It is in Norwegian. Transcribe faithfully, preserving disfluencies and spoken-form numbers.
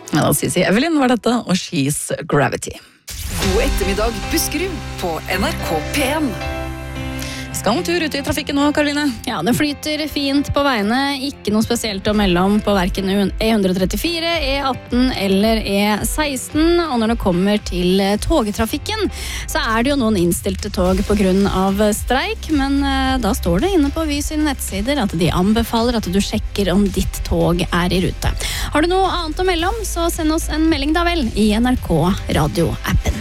Ja, da sier Evelyn var dette, og She's Gravity. God ettermiddag, Buskerud, på N R K P en. Skal en tur ut i trafikken nå, Karoline? Ja, det flyter fint på veiene. Ikke noe spesielt å melde om på hverken E ett trettifire, E atten eller E seksten. Og når det kommer til togtrafikken, så er det jo noen innstilte tog på grunn av streik. Men da står det inne på Vy sine nettsider at de anbefaler at du sjekker om ditt tog er i rute. Har du noe annet å melde om, så send oss en melding da vel i N R K Radio-appen.